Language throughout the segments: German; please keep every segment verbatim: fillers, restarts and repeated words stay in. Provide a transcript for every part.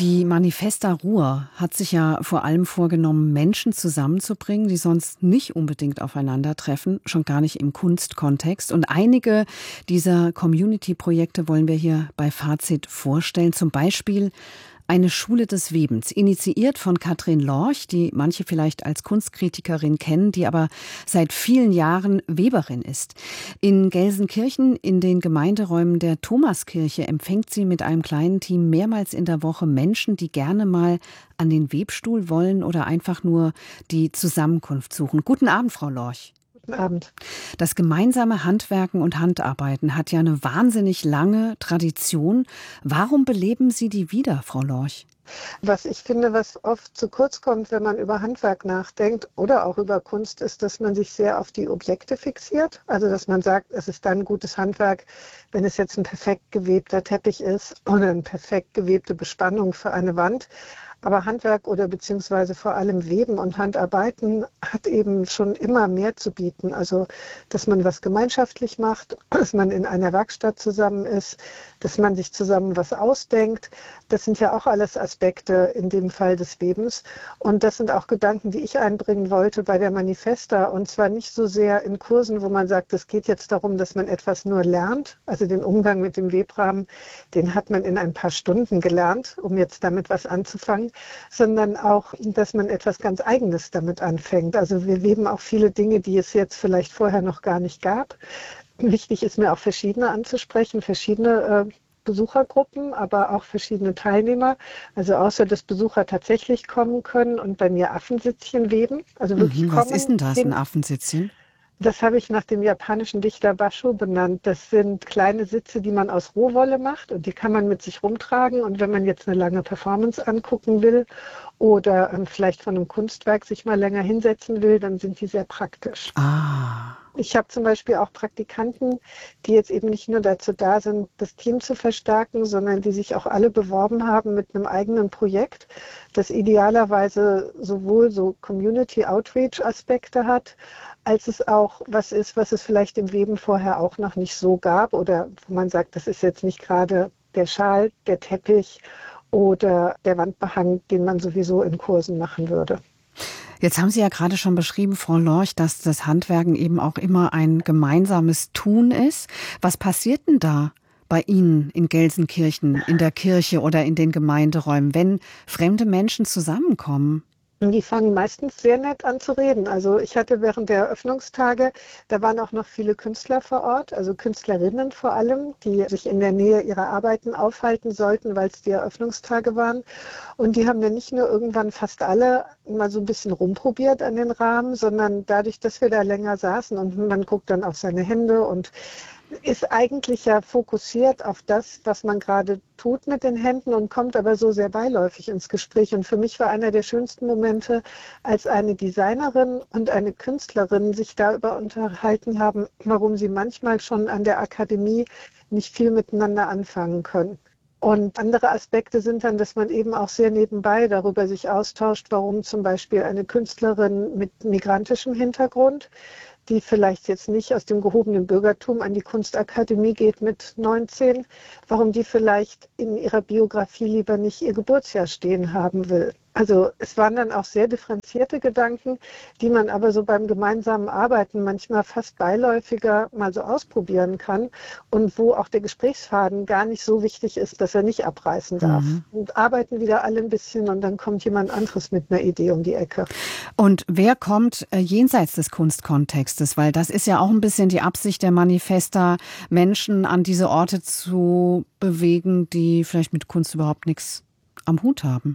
Die Manifesta Ruhr hat sich ja vor allem vorgenommen, Menschen zusammenzubringen, die sonst nicht unbedingt aufeinandertreffen, schon gar nicht im Kunstkontext. Und einige dieser Community-Projekte wollen wir hier bei Fazit vorstellen. Zum Beispiel eine Schule des Webens, initiiert von Katrin Lorch, die manche vielleicht als Kunstkritikerin kennen, die aber seit vielen Jahren Weberin ist. In Gelsenkirchen, in den Gemeinderäumen der Thomaskirche, empfängt sie mit einem kleinen Team mehrmals in der Woche Menschen, die gerne mal an den Webstuhl wollen oder einfach nur die Zusammenkunft suchen. Guten Abend, Frau Lorch. Guten Abend. Das gemeinsame Handwerken und Handarbeiten hat ja eine wahnsinnig lange Tradition. Warum beleben Sie die wieder, Frau Lorch? Was ich finde, was oft zu kurz kommt, wenn man über Handwerk nachdenkt oder auch über Kunst, ist, dass man sich sehr auf die Objekte fixiert. Also, dass man sagt, es ist dann gutes Handwerk, wenn es jetzt ein perfekt gewebter Teppich ist oder eine perfekt gewebte Bespannung für eine Wand. Aber Handwerk oder beziehungsweise vor allem Weben und Handarbeiten hat eben schon immer mehr zu bieten. Also, dass man was gemeinschaftlich macht, dass man in einer Werkstatt zusammen ist, dass man sich zusammen was ausdenkt. Das sind ja auch alles Aspekte in dem Fall des Webens. Und das sind auch Gedanken, die ich einbringen wollte bei der Manifesta. Und zwar nicht so sehr in Kursen, wo man sagt, es geht jetzt darum, dass man etwas nur lernt. Also den Umgang mit dem Webrahmen, den hat man in ein paar Stunden gelernt, um jetzt damit was anzufangen. Sondern auch, dass man etwas ganz Eigenes damit anfängt. Also wir weben auch viele Dinge, die es jetzt vielleicht vorher noch gar nicht gab. Wichtig ist mir auch verschiedene anzusprechen, verschiedene äh, Besuchergruppen, aber auch verschiedene Teilnehmer. Also außer dass Besucher tatsächlich kommen können und bei mir Affensitzchen weben. Also wirklich mhm, kommen. Was ist denn das, ein Affensitzchen? Das habe ich nach dem japanischen Dichter Basho benannt. Das sind kleine Sitze, die man aus Rohwolle macht und die kann man mit sich rumtragen. Und wenn man jetzt eine lange Performance angucken will oder ähm, vielleicht von einem Kunstwerk sich mal länger hinsetzen will, dann sind die sehr praktisch. Ah. Ich habe zum Beispiel auch Praktikanten, die jetzt eben nicht nur dazu da sind, das Team zu verstärken, sondern die sich auch alle beworben haben mit einem eigenen Projekt, das idealerweise sowohl so Community-Outreach-Aspekte hat, als es auch was ist, was es vielleicht im Weben vorher auch noch nicht so gab oder wo man sagt, das ist jetzt nicht gerade der Schal, der Teppich oder der Wandbehang, den man sowieso in Kursen machen würde. Jetzt haben Sie ja gerade schon beschrieben, Frau Lorch, dass das Handwerken eben auch immer ein gemeinsames Tun ist. Was passiert denn da bei Ihnen in Gelsenkirchen, in der Kirche oder in den Gemeinderäumen, wenn fremde Menschen zusammenkommen? Die fangen meistens sehr nett an zu reden. Also ich hatte während der Eröffnungstage, da waren auch noch viele Künstler vor Ort, also Künstlerinnen vor allem, die sich in der Nähe ihrer Arbeiten aufhalten sollten, weil es die Eröffnungstage waren. Und die haben dann nicht nur irgendwann fast alle mal so ein bisschen rumprobiert an den Rahmen, sondern dadurch, dass wir da länger saßen und man guckt dann auf seine Hände und ist eigentlich ja fokussiert auf das, was man gerade tut mit den Händen und kommt aber so sehr beiläufig ins Gespräch. Und für mich war einer der schönsten Momente, als eine Designerin und eine Künstlerin sich darüber unterhalten haben, warum sie manchmal schon an der Akademie nicht viel miteinander anfangen können. Und andere Aspekte sind dann, dass man eben auch sehr nebenbei darüber sich austauscht, warum zum Beispiel eine Künstlerin mit migrantischem Hintergrund, die vielleicht jetzt nicht aus dem gehobenen Bürgertum an die Kunstakademie geht mit neunzehn, warum die vielleicht in ihrer Biografie lieber nicht ihr Geburtsjahr stehen haben will. Also es waren dann auch sehr differenzierte Gedanken, die man aber so beim gemeinsamen Arbeiten manchmal fast beiläufiger mal so ausprobieren kann und wo auch der Gesprächsfaden gar nicht so wichtig ist, dass er nicht abreißen darf. Mhm. Und arbeiten wieder alle ein bisschen und dann kommt jemand anderes mit einer Idee um die Ecke. Und wer kommt äh, jenseits des Kunstkontextes? Weil das ist ja auch ein bisschen die Absicht der Manifesta, Menschen an diese Orte zu bewegen, die vielleicht mit Kunst überhaupt nichts am Hut haben.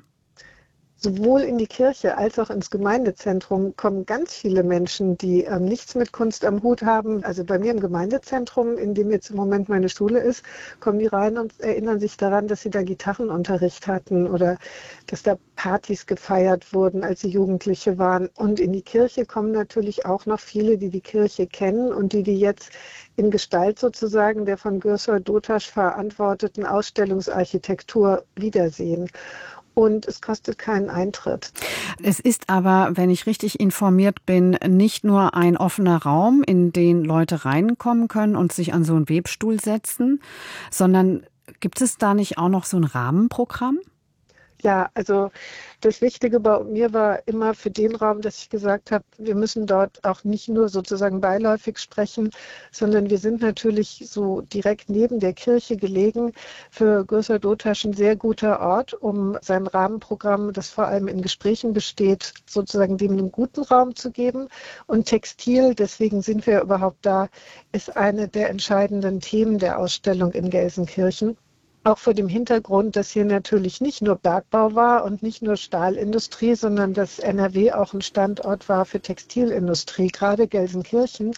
Sowohl in die Kirche als auch ins Gemeindezentrum kommen ganz viele Menschen, die ähm, nichts mit Kunst am Hut haben. Also bei mir im Gemeindezentrum, in dem jetzt im Moment meine Schule ist, kommen die rein und erinnern sich daran, dass sie da Gitarrenunterricht hatten oder dass da Partys gefeiert wurden, als sie Jugendliche waren. Und in die Kirche kommen natürlich auch noch viele, die die Kirche kennen und die die jetzt in Gestalt sozusagen der von Gürsel Dotasch verantworteten Ausstellungsarchitektur wiedersehen. Und es kostet keinen Eintritt. Es ist aber, wenn ich richtig informiert bin, nicht nur ein offener Raum, in den Leute reinkommen können und sich an so einen Webstuhl setzen, sondern gibt es da nicht auch noch so ein Rahmenprogramm? Ja, also das Wichtige bei mir war immer für den Raum, dass ich gesagt habe, wir müssen dort auch nicht nur sozusagen beiläufig sprechen, sondern wir sind natürlich so direkt neben der Kirche gelegen. Für Gürsel Dotasch ein sehr guter Ort, um sein Rahmenprogramm, das vor allem in Gesprächen besteht, sozusagen dem einen guten Raum zu geben. Und Textil, deswegen sind wir überhaupt da, ist eine der entscheidenden Themen der Ausstellung in Gelsenkirchen. Auch vor dem Hintergrund, dass hier natürlich nicht nur Bergbau war und nicht nur Stahlindustrie, sondern dass N R W auch ein Standort war für Textilindustrie, gerade Gelsenkirchen.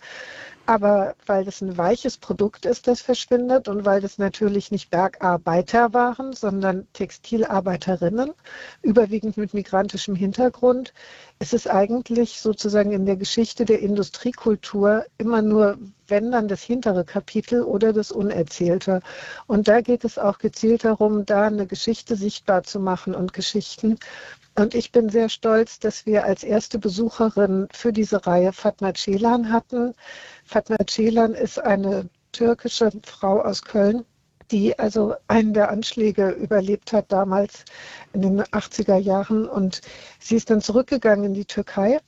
Aber weil das ein weiches Produkt ist, das verschwindet und weil das natürlich nicht Bergarbeiter waren, sondern Textilarbeiterinnen, überwiegend mit migrantischem Hintergrund, ist es eigentlich sozusagen in der Geschichte der Industriekultur immer nur, wenn dann das hintere Kapitel oder das Unerzählte. Und da geht es auch gezielt darum, da eine Geschichte sichtbar zu machen und Geschichten. Und ich bin sehr stolz, dass wir als erste Besucherin für diese Reihe Fatma Ceylan hatten. Fatma Ceylan ist eine türkische Frau aus Köln, die also einen der Anschläge überlebt hat damals in den achtziger Jahren. Und sie ist dann zurückgegangen in die Türkei,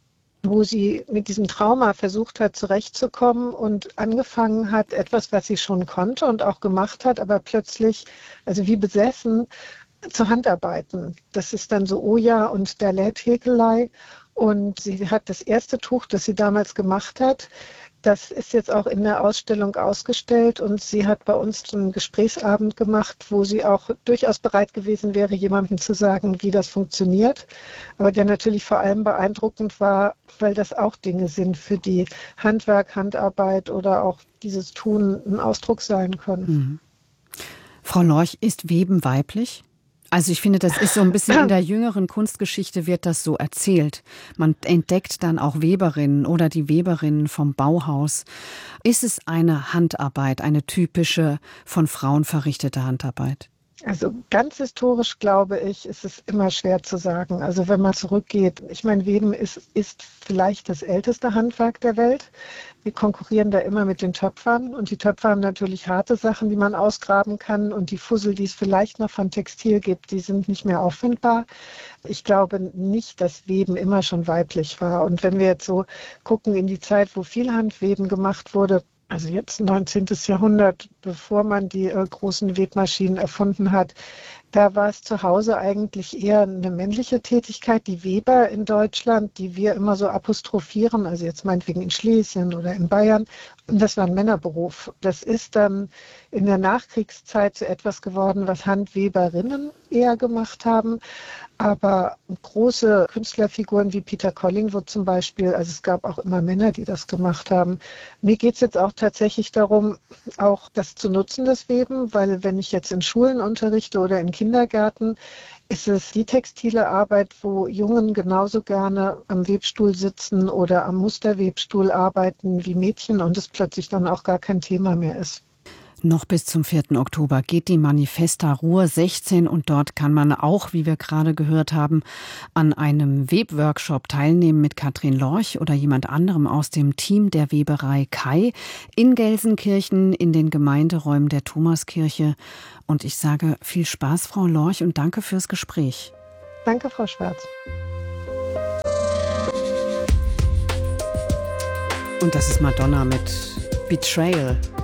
wo sie mit diesem Trauma versucht hat, zurechtzukommen und angefangen hat, etwas, was sie schon konnte und auch gemacht hat, aber plötzlich, also wie besessen, zu Handarbeiten. Das ist dann so Oja und Dalet-Häkelei. Und sie hat das erste Tuch, das sie damals gemacht hat, das ist jetzt auch in der Ausstellung ausgestellt. Und sie hat bei uns einen Gesprächsabend gemacht, wo sie auch durchaus bereit gewesen wäre, jemandem zu sagen, wie das funktioniert. Aber der natürlich vor allem beeindruckend war, weil das auch Dinge sind, für die Handwerk, Handarbeit oder auch dieses Tun ein Ausdruck sein können. Mhm. Frau Lorch, ist Weben weiblich? Also ich finde, das ist so ein bisschen in der jüngeren Kunstgeschichte wird das so erzählt. Man entdeckt dann auch Weberinnen oder die Weberinnen vom Bauhaus. Ist es eine Handarbeit, eine typische von Frauen verrichtete Handarbeit? Also ganz historisch, glaube ich, ist es immer schwer zu sagen. Also wenn man zurückgeht, ich meine, Weben ist, ist vielleicht das älteste Handwerk der Welt. Wir konkurrieren da immer mit den Töpfern und die Töpfer haben natürlich harte Sachen, die man ausgraben kann und die Fussel, die es vielleicht noch von Textil gibt, die sind nicht mehr auffindbar. Ich glaube nicht, dass Weben immer schon weiblich war. Und wenn wir jetzt so gucken in die Zeit, wo viel Handweben gemacht wurde, also jetzt neunzehnten. Jahrhundert, bevor man die äh, großen Webmaschinen erfunden hat, da war es zu Hause eigentlich eher eine männliche Tätigkeit. Die Weber in Deutschland, die wir immer so apostrophieren, also jetzt meinetwegen in Schlesien oder in Bayern, und das war ein Männerberuf. Das ist dann in der Nachkriegszeit zu etwas geworden, was Handweberinnen eher gemacht haben. Aber große Künstlerfiguren wie Peter Collingwood zum Beispiel, also es gab auch immer Männer, die das gemacht haben. Mir geht es jetzt auch tatsächlich darum, auch das zu nutzen, das Weben, weil wenn ich jetzt in Schulen unterrichte oder in Kindergärten, ist es die textile Arbeit, wo Jungen genauso gerne am Webstuhl sitzen oder am Musterwebstuhl arbeiten wie Mädchen und es plötzlich dann auch gar kein Thema mehr ist. Noch bis zum vierten Oktober geht die Manifesta Ruhr sechzehn und dort kann man auch, wie wir gerade gehört haben, an einem Webworkshop teilnehmen mit Katrin Lorch oder jemand anderem aus dem Team der Weberei Kai in Gelsenkirchen in den Gemeinderäumen der Thomaskirche. Und ich sage viel Spaß, Frau Lorch, und danke fürs Gespräch. Danke, Frau Schwarz. Und das ist Madonna mit Betrayal.